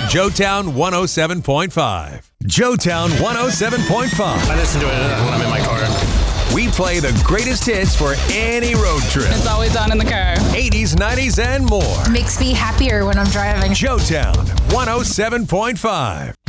Joetown 107.5. Joetown 107.5. I listen to it when I'm in my car. We play the greatest hits for any road trip. It's always on in the car. 80s, 90s, and more. Makes me happier when I'm driving. Joetown 107.5.